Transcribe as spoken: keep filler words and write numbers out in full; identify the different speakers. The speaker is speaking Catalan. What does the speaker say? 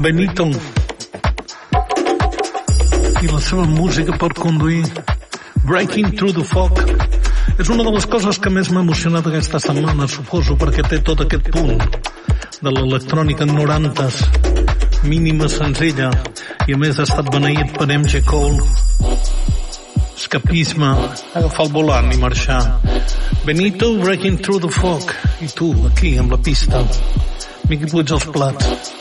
Speaker 1: Benito i la seva música per conduir, Breaking Through the Fog. És una de les coses que més m'ha emocionat aquesta setmana, suposo, perquè té tot aquest punt de l'electrònica norantes, mínima, senzilla, i a més ha estat beneït per M J Cole. Escapisme, agafar el volant i marxar. Benito, Breaking Through the Fog. I tu, aquí, amb la pista. Miqui Puig als plats.